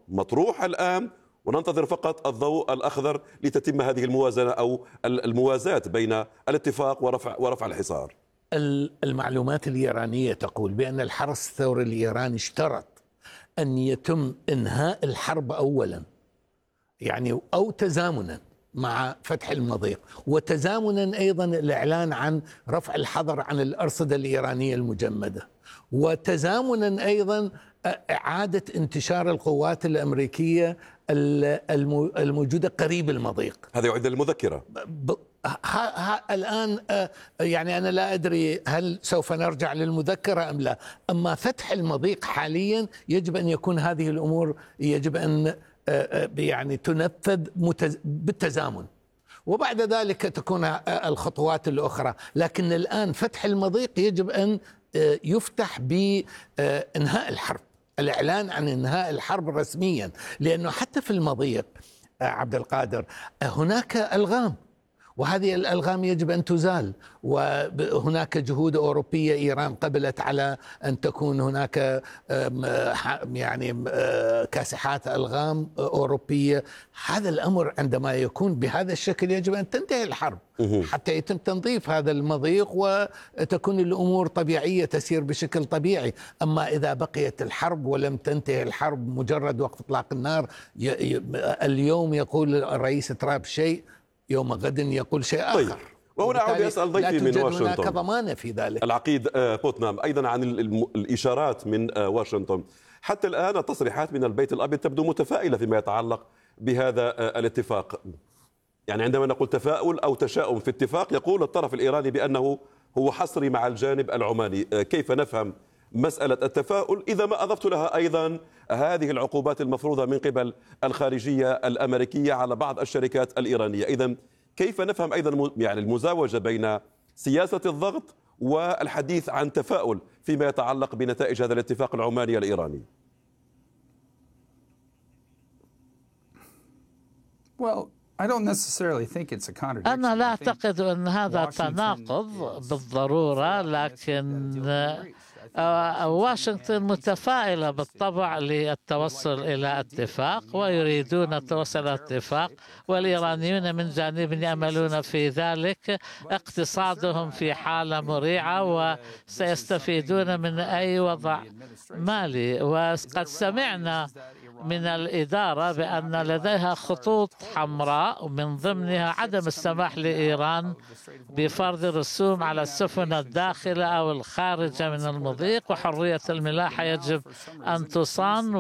مطروح الآن وننتظر فقط الضوء الأخضر لتتم هذه الموازنة أو الموازاة بين الاتفاق ورفع الحصار؟ المعلومات الإيرانية تقول بأن الحرس الثوري الإيراني اشترط أن يتم إنهاء الحرب أولا، يعني أو تزامنا مع فتح المضيق، وتزامنا أيضا الإعلان عن رفع الحظر عن الأرصدة الإيرانية المجمدة، وتزامنا أيضا إعادة انتشار القوات الأمريكية الموجودة قريب المضيق. هذا يعد المذكرة. الآن يعني أنا لا أدري هل سوف نرجع للمذكرة أم لا، أما فتح المضيق حاليا يجب أن يكون هذه الأمور يجب أن يعني تنفذ بالتزامن، وبعد ذلك تكون الخطوات الأخرى. لكن الآن فتح المضيق يجب أن يفتح بإنهاء الحرب، الإعلان عن إنهاء الحرب رسميا، لأنه حتى في المضيق عبد القادر هناك ألغام، وهذه الألغام يجب أن تزال، وهناك جهود أوروبية. إيران قبلت على أن تكون هناك يعني كاسحات ألغام أوروبية. هذا الأمر عندما يكون بهذا الشكل يجب أن تنتهي الحرب حتى يتم تنظيف هذا المضيق وتكون الأمور طبيعية تسير بشكل طبيعي. أما إذا بقيت الحرب ولم تنتهي الحرب مجرد وقف إطلاق النار، اليوم يقول الرئيس ترامب شيء، يوم غد يقول شيء آخر. طيب. وهنا أعود أسأل ضيفي من واشنطن، لا توجد هناك ضمانة في ذلك. العقيد بوتنام أيضا عن الإشارات من واشنطن. حتى الآن التصريحات من البيت الأبيض تبدو متفائلة فيما يتعلق بهذا الاتفاق. يعني عندما نقول تفاؤل أو تشاؤم في اتفاق، يقول الطرف الإيراني بأنه هو حصري مع الجانب العماني. كيف نفهم مسألة التفاؤل إذا ما أضفت لها أيضا هذه العقوبات المفروضة من قبل الخارجية الأمريكية على بعض الشركات الإيرانية؟ إذن كيف نفهم أيضا يعني المزاوجة بين سياسة الضغط والحديث عن تفاؤل فيما يتعلق بنتائج هذا الاتفاق العماني الإيراني؟ أنا لا أعتقد أن هذا تناقض بالضرورة، لكن واشنطن متفائلة بالطبع للتوصل إلى اتفاق، ويريدون التوصل إلى اتفاق، والإيرانيون من جانب يأملون في ذلك. اقتصادهم في حالة مريعة وسيستفيدون من أي وضع مالي. وقد سمعنا من الإدارة بأن لديها خطوط حمراء، ومن ضمنها عدم السماح لإيران بفرض الرسوم على السفن الداخلة أو الخارجة من المضيق، وحرية الملاحة يجب أن تصان.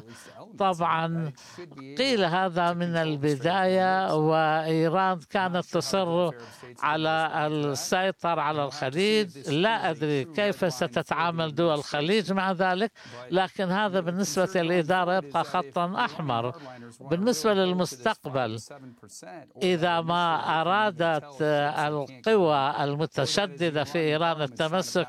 وطبعا قيل هذا من البداية، وإيران كانت تصر على السيطرة على الخليج. لا أدري كيف ستتعامل دول الخليج مع ذلك، لكن هذا بالنسبة للإدارة يبقى خطا أحمر. بالنسبة للمستقبل، إذا ما أرادت القوى المتشددة في إيران التمسك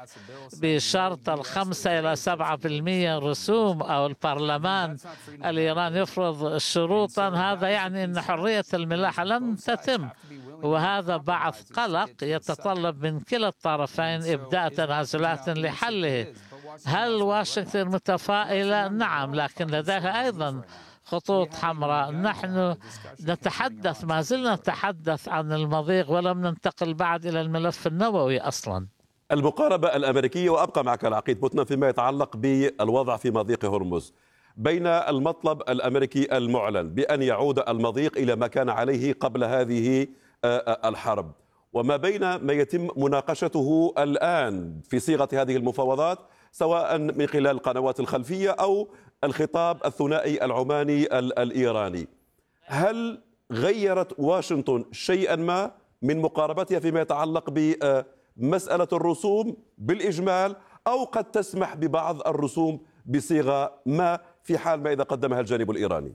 بشرط 5 إلى 7% رسوم، أو البرلمان الإيراني يفرض شروطا، هذا يعني أن حرية الملاحة لن تتم، وهذا بعث قلق يتطلب من كلا الطرفين إبداء تنازلات لحله. هل واشنطن متفائلة؟ نعم، لكن لديها أيضا خطوط حمراء. نحن نتحدث، ما زلنا نتحدث عن المضيق ولم ننتقل بعد إلى الملف النووي أصلا. المقاربة الأمريكية، وأبقى معك العقيد بوتنام فيما يتعلق بالوضع في مضيق هرمز، بين المطلب الأمريكي المعلن بأن يعود المضيق إلى ما كان عليه قبل هذه الحرب، وما بين ما يتم مناقشته الآن في صيغة هذه المفاوضات، سواء من خلال القنوات الخلفية أو الخطاب الثنائي العماني الإيراني، هل غيرت واشنطن شيئا ما من مقاربتها فيما يتعلق بمسألة الرسوم بالإجمال، أو قد تسمح ببعض الرسوم بصيغة ما في حال ما إذا قدمها الجانب الإيراني؟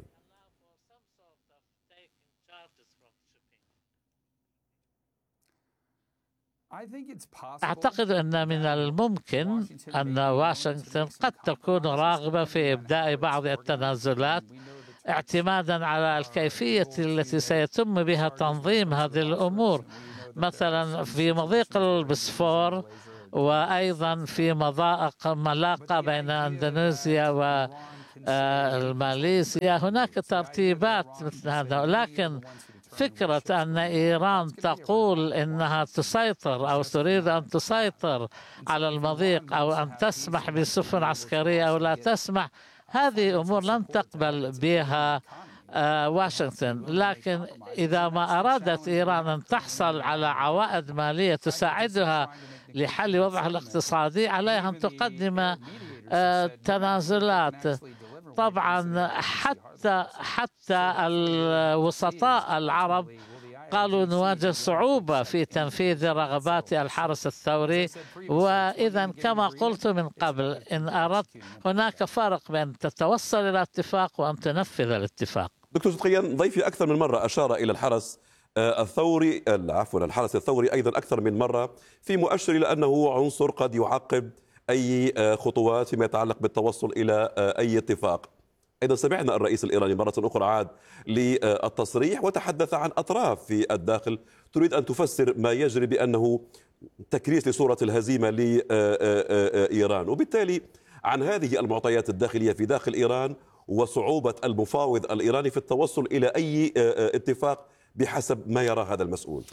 أعتقد أن من الممكن أن واشنطن قد تكون راغبة في إبداء بعض التنازلات اعتمادا على الكيفية التي سيتم بها تنظيم هذه الأمور، مثلا في مضيق البسفور، وأيضا في مضائق ملاقة بين إندونيسيا ماليزيا، هناك ترتيبات مثل هذا. لكن فكرة أن إيران تقول إنها تسيطر أو تريد أن تسيطر على المضيق أو أن تسمح بسفن عسكرية أو لا تسمح، هذه أمور لن تقبل بها واشنطن. لكن إذا ما أرادت إيران أن تحصل على عوائد مالية تساعدها لحل وضعها الاقتصادي، عليها أن تقدم تنازلات. طبعا حتى الوسطاء العرب قالوا نواجه صعوبة في تنفيذ رغبات الحرس الثوري. وإذا كما قلت من قبل، إن أردت هناك فرق بين تتوصل إلى اتفاق وأن تنفذ الاتفاق. دكتور صدقيان، ضيفي أكثر من مرة أشار إلى الحرس الثوري، الحرس الثوري أيضا أكثر من مرة، في مؤشر إلى أنه عنصر قد يعقب أي خطوات فيما يتعلق بالتوصل إلى أي اتفاق. أيضا سمعنا الرئيس الإيراني مرة أخرى عاد للتصريح وتحدث عن أطراف في الداخل تريد أن تفسر ما يجري بأنه تكريس لصورة الهزيمة لإيران، وبالتالي عن هذه المعطيات الداخلية في داخل إيران وصعوبة المفاوض الإيراني في التوصل إلى أي اتفاق بحسب ما يرى هذا المسؤول.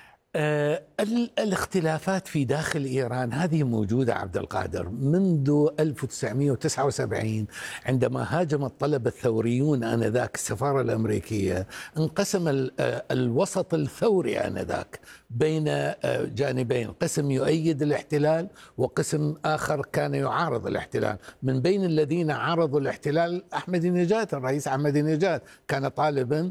الاختلافات في داخل إيران هذه موجودة عبد القادر منذ 1979 عندما هاجم الطلبة الثوريون آنذاك السفارة الأمريكية. انقسم الوسط الثوري آنذاك بين جانبين، قسم يؤيد الاحتلال وقسم آخر كان يعارض الاحتلال. من بين الذين عارضوا الاحتلال أحمدي نجاد، الرئيس أحمدي نجاد كان طالبا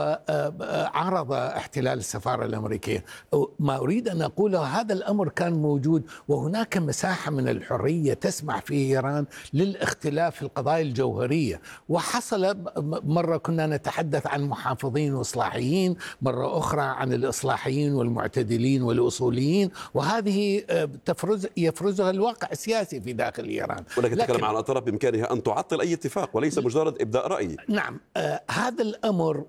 وعارض احتلال السفارة الأمريكية. ما أريد أن أقوله هذا الأمر كان موجود، وهناك مساحة من الحرية تسمح في إيران للاختلاف في القضايا الجوهرية. وحصل مرة كنا نتحدث عن محافظين وإصلاحيين، مرة أخرى عن الإصلاحيين والمعتدلين والأصوليين، وهذه يفرزها الواقع السياسي في داخل إيران. ولكن تتكلم عن أطراف بإمكانها أن تعطل أي اتفاق وليس مجرد إبداء رأي. نعم، هذا الأمر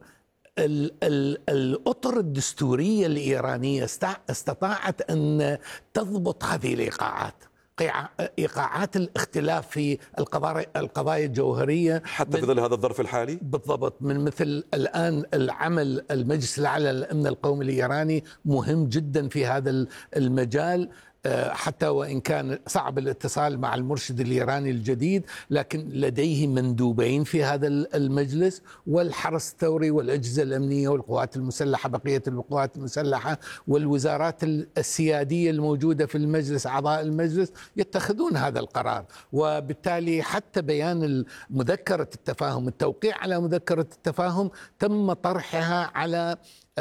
الأطر الدستورية الإيرانية استطاعت أن تضبط هذه الإيقاعات، إيقاعات الاختلاف في القضايا الجوهرية حتى في ظل هذا الظرف الحالي. بالضبط، من مثل الآن العمل المجلس الأعلى للأمن القومي الإيراني مهم جدا في هذا المجال، حتى وإن كان صعب الاتصال مع المرشد الإيراني الجديد، لكن لديه مندوبين في هذا المجلس، والحرس الثوري والأجهزة الأمنية والقوات المسلحة، بقية القوات المسلحة والوزارات السيادية الموجودة في المجلس، أعضاء المجلس يتخذون هذا القرار. وبالتالي حتى بيان مذكرة التفاهم، التوقيع على مذكرة التفاهم تم طرحها على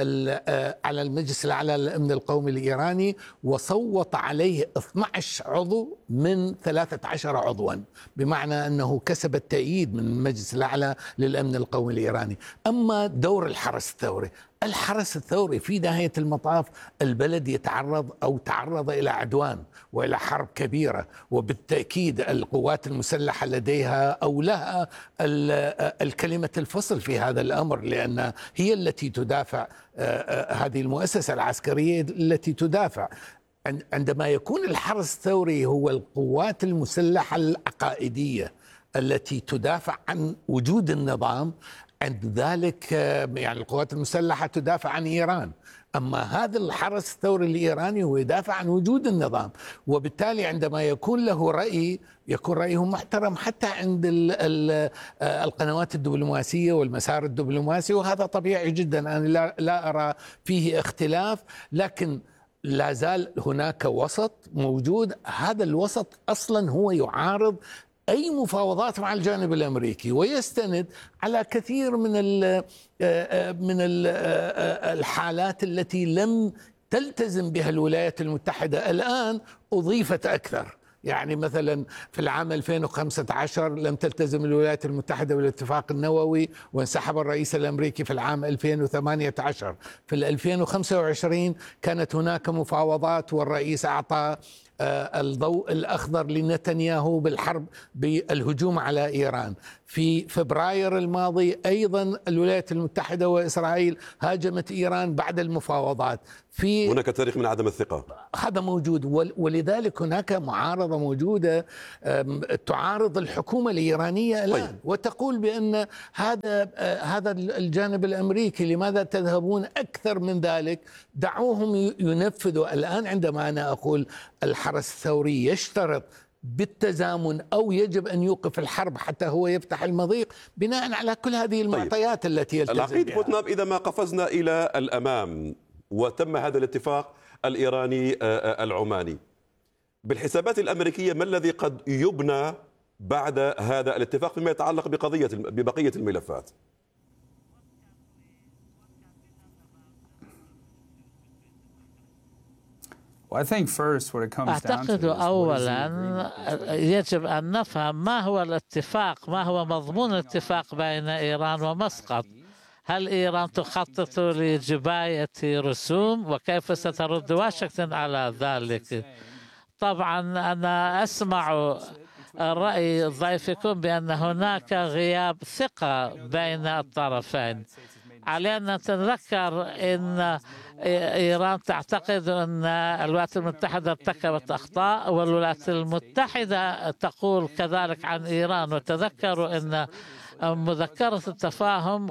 المجلس الأعلى للأمن القومي الإيراني، وصوت عليه 12 عضو من 13 عضوا، بمعنى أنه كسب التأييد من المجلس الأعلى للأمن القومي الإيراني. أما دور الحرس الثوري في نهاية المطاف، البلد تعرض إلى عدوان وإلى حرب كبيرة، وبالتأكيد القوات المسلحة لديها أو لها الكلمة الفصل في هذا الأمر، لأن هي التي تدافع، هذه المؤسسة العسكرية التي تدافع. عندما يكون الحرس الثوري هو القوات المسلحة العقائدية التي تدافع عن وجود النظام، عند ذلك يعني القوات المسلحة تدافع عن إيران، أما هذا الحرس الثوري الإيراني هو يدافع عن وجود النظام. وبالتالي عندما يكون له رأي يكون رأيه محترم حتى عند القنوات الدبلوماسية والمسار الدبلوماسي، وهذا طبيعي جدا. أنا لا أرى فيه اختلاف، لكن لا زال هناك وسط موجود. هذا الوسط أصلا هو يعارض أي مفاوضات مع الجانب الأمريكي، ويستند على كثير من الحالات التي لم تلتزم بها الولايات المتحدة. الآن أضيفت أكثر، يعني مثلا في العام 2015 لم تلتزم الولايات المتحدة بالاتفاق النووي وانسحب الرئيس الأمريكي في العام 2018. في 2025 كانت هناك مفاوضات والرئيس أعطى الضوء الأخضر لنتنياهو بالحرب بالهجوم على إيران. في فبراير الماضي أيضا الولايات المتحدة وإسرائيل هاجمت إيران بعد المفاوضات. هناك تاريخ من عدم الثقة، هذا موجود، ولذلك هناك معارضة موجودة تعارض الحكومة الإيرانية الآن، وتقول بأن هذا الجانب الأمريكي، لماذا تذهبون أكثر من ذلك؟ دعوهم ينفذوا. الآن عندما أنا أقول الحرس الثوري يشترط بالتزامن أو يجب أن يوقف الحرب حتى هو يفتح المضيق بناء على كل هذه المعطيات التي يلتزم بها. العقيد بوتناب، إذا ما قفزنا إلى الأمام وتم هذا الاتفاق الإيراني العماني، بالحسابات الأمريكية ما الذي قد يبنى بعد هذا الاتفاق فيما يتعلق ببقية الملفات؟ أعتقد أولا يجب أن نفهم ما هو الاتفاق، ما هو مضمون الاتفاق بين إيران ومسقط. هل إيران تخطط لجباية رسوم؟ وكيف سترد واشنطن على ذلك؟ طبعا أنا أسمع رأي ضيفكم بأن هناك غياب ثقة بين الطرفين. علينا أن نتذكر أن إيران تعتقد أن الولايات المتحدة ارتكبت أخطاء، والولايات المتحدة تقول كذلك عن إيران. وتذكروا أن مذكرة التفاهم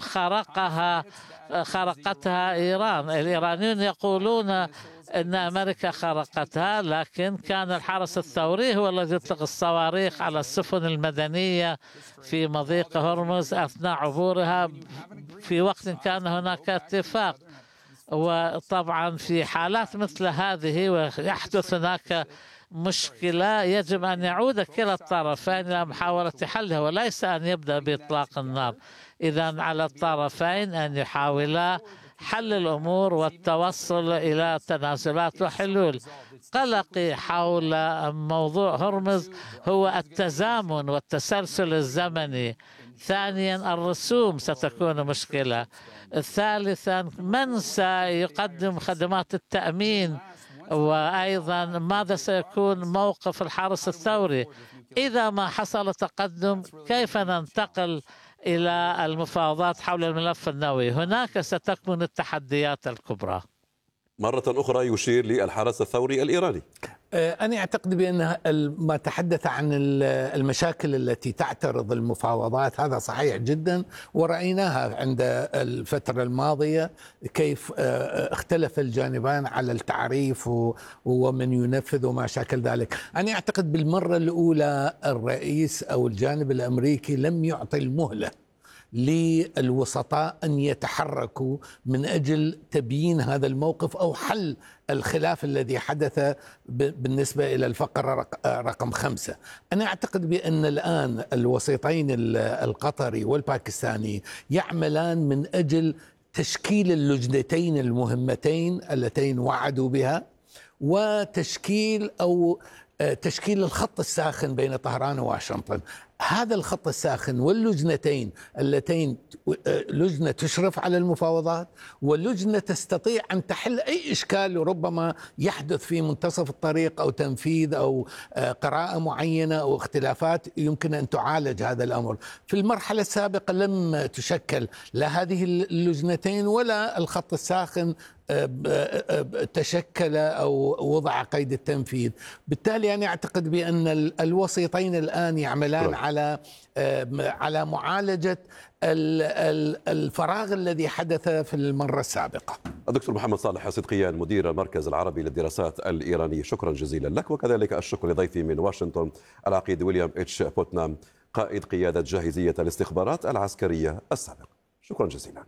خرقتها إيران. الإيرانيون يقولون أن أمريكا خرقتها، لكن كان الحرس الثوري هو الذي يطلق الصواريخ على السفن المدنية في مضيق هرمز أثناء عبورها في وقت كان هناك اتفاق. وطبعا في حالات مثل هذه ويحدث هناك مشكلة يجب أن يعود كلا الطرفين إلى محاولة حلها، وليس أن يبدأ بإطلاق النار. إذن على الطرفين أن يحاولا حل الأمور والتوصل إلى تنازلات وحلول. قلقي حول موضوع هرمز هو التزامن والتسلسل الزمني. ثانيا الرسوم ستكون مشكلة. ثالثا من سيقدم خدمات التأمين؟ وأيضا ماذا سيكون موقف الحرس الثوري؟ إذا ما حصل تقدم كيف ننتقل إلى المفاوضات حول الملف النووي؟ هناك ستكمن التحديات الكبرى. مرة أخرى يشير للحرس الثوري الإيراني. أنا أعتقد بأن ما تحدث عن المشاكل التي تعترض المفاوضات هذا صحيح جدا، ورأيناها عند الفترة الماضية كيف اختلف الجانبان على التعريف ومن ينفذ وما شاكل ذلك. أنا أعتقد بالمرة الأولى الرئيس أو الجانب الأمريكي لم يعطي المهلة للوسطاء أن يتحركوا من أجل تبيين هذا الموقف أو حل الخلاف الذي حدث بالنسبة إلى الفقرة رقم 5. أنا أعتقد بأن الآن الوسيطين القطري والباكستاني يعملان من أجل تشكيل اللجنتين المهمتين اللتين وعدوا بها، وتشكيل تشكيل الخط الساخن بين طهران وواشنطن. هذا الخط الساخن واللجنتين اللتين، لجنة تشرف على المفاوضات ولجنة تستطيع أن تحل أي إشكال ربما يحدث في منتصف الطريق أو تنفيذ أو قراءة معينة أو اختلافات يمكن أن تعالج هذا الأمر. في المرحلة السابقة لم تشكل لا هذه اللجنتين ولا الخط الساخن تشكل أو وضع قيد التنفيذ. بالتالي أنا أعتقد بأن الوسيطين الآن يعملان على معالجة الفراغ الذي حدث في المرة السابقة. الدكتور محمد صالح صدقيان، مدير المركز العربي للدراسات الإيرانية، شكرا جزيلا لك، وكذلك الشكر لضيفي من واشنطن العقيد ويليام اتش بوتنام، قائد قيادة جاهزية الاستخبارات العسكرية السابق. شكرا جزيلا.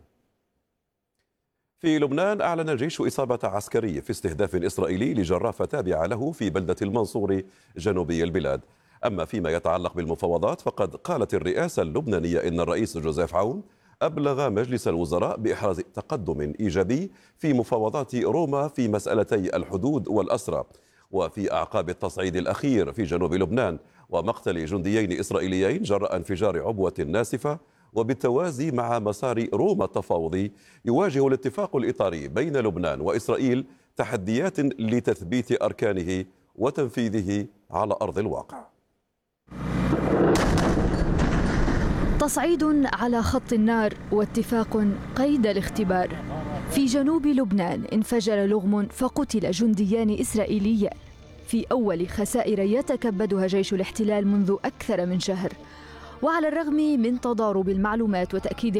في لبنان أعلن الجيش إصابة عسكري في استهداف إسرائيلي لجرافة تابعة له في بلدة المنصور جنوبي البلاد. أما فيما يتعلق بالمفاوضات فقد قالت الرئاسة اللبنانية إن الرئيس جوزيف عون أبلغ مجلس الوزراء بإحراز تقدم إيجابي في مفاوضات روما في مسألتي الحدود والأسرى، وفي أعقاب التصعيد الأخير في جنوب لبنان ومقتل جنديين إسرائيليين جراء انفجار عبوة ناسفة. وبالتوازي مع مسار روما التفاوضي يواجه الاتفاق الإطاري بين لبنان وإسرائيل تحديات لتثبيت أركانه وتنفيذه على أرض الواقع. تصعيد على خط النار واتفاق قيد الاختبار. في جنوب لبنان انفجر لغم فقتل جنديان إسرائيليان في أول خسائر يتكبدها جيش الاحتلال منذ أكثر من شهر. وعلى الرغم من تضارب المعلومات وتأكيد